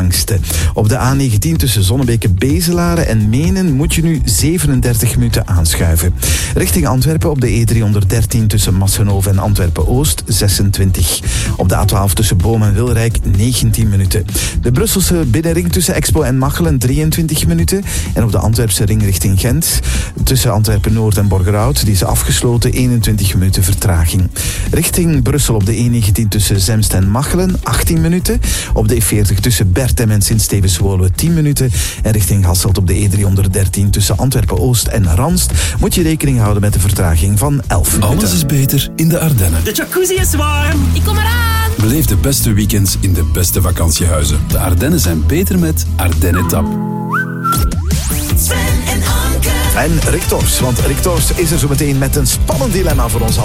langste. Op de A19 tussen Zonnebeke-Bezelaren en Menen moet je nu 37 minuten aanschuiven. Richting Antwerpen op de E313 tussen Massenhoven en Antwerpen-Oost 26. Op de A12 tussen Boom en Wilrijk 19 minuten. De Brusselse binnenring tussen Expo en Machelen 23 minuten. En op de Antwerpse ring richting Gent tussen Antwerpen-Noord en Borgerhout, die is afgesloten, 21 minuten vertraging. Richting Brussel op de E19 tussen Zemst en Machelen 18 minuten. Op de E40 tussen Bertem en Sint-Stevens-Woluwe 10 minuten. En richting Hasselt op de E313 tussen Antwerpen-Oost en Ranst moet je rekening houden met een vertraging van 11 minuten. Alles is beter in de Ardennen. De jacuzzi is warm. Ik kom eraan. Beleef de beste weekends in de beste vakantiehuizen. De Ardennen zijn beter met Ardennen Tap. Sven en Anke. En Rick Tors, want Rick Tors is er zo meteen met een spannend dilemma voor ons allemaal.